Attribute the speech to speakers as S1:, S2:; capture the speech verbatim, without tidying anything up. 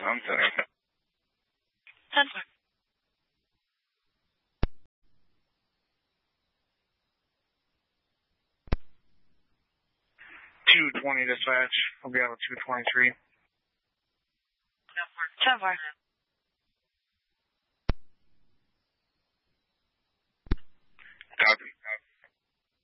S1: something.
S2: ten four.
S1: two twenty dispatch. I'll be out of two twenty-three.
S2: ten four.